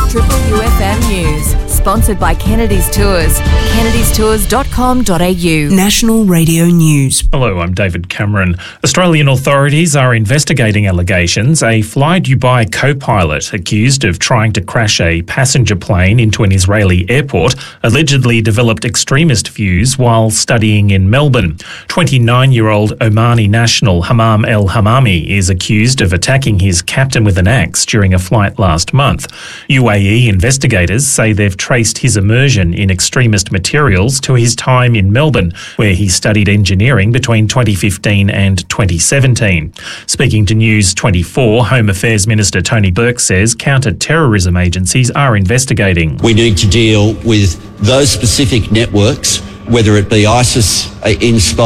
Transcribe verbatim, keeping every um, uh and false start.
Triple U F M News, sponsored by Kennedy's Tours. kennedys tours dot com dot a u. National Radio News. Hello, I'm David Cameron. Australian authorities are investigating allegations a Fly Dubai co-pilot accused of trying to crash a passenger plane into an Israeli airport allegedly developed extremist views while studying in Melbourne. twenty-nine-year-old Omani national Hammam El Hammami is accused of attacking his captain with an axe during a flight last month. U A E investigators say they've traced his immersion in extremist materials to his time in Melbourne, where he studied engineering between twenty fifteen and twenty seventeen. Speaking to News twenty-four, Home Affairs Minister Tony Burke says counter-terrorism agencies are investigating. We need to deal with those specific networks, whether it be ISIS inspired